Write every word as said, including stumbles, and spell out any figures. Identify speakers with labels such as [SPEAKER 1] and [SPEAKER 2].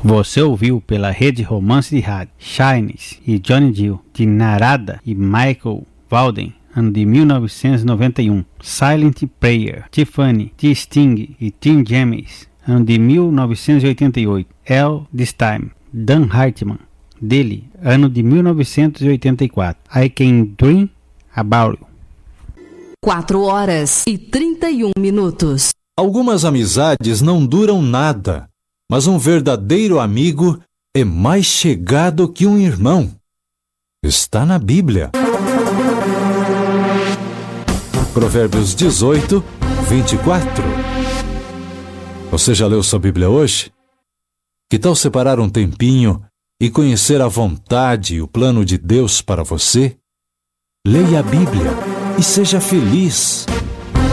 [SPEAKER 1] Você ouviu pela Rede Romance de Rádio Shines e Johnny Gill, de Narada e Michael Walden, ano de mil novecentos e noventa e um. Silent Prayer, Tiffany, de Sting e Tim James, ano de mil novecentos e oitenta e oito. All This Time, Dan Hartman, dele, ano de mil novecentos e oitenta e quatro. I Can Dream About You.
[SPEAKER 2] quatro horas e trinta e um minutos.
[SPEAKER 3] Algumas amizades não duram nada, mas um verdadeiro amigo é mais chegado que um irmão. Está na Bíblia. Provérbios dezoito, vinte e quatro. Você já leu sua Bíblia hoje? Que tal separar um tempinho e conhecer a vontade e o plano de Deus para você? Leia a Bíblia e seja feliz.